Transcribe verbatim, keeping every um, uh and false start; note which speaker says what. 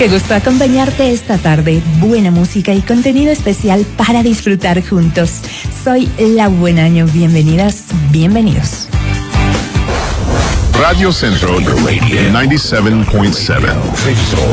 Speaker 1: Qué gusto acompañarte esta tarde. Buena música y contenido especial para disfrutar juntos. Soy La Buenaño. Bienvenidas, bienvenidos.
Speaker 2: Radio Centro noventa y siete punto siete.